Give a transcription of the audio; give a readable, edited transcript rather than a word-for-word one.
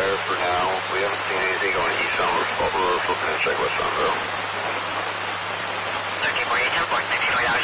there for now. We haven't seen anything going east on We're flipping in check west on though. 1348, 10 4, 64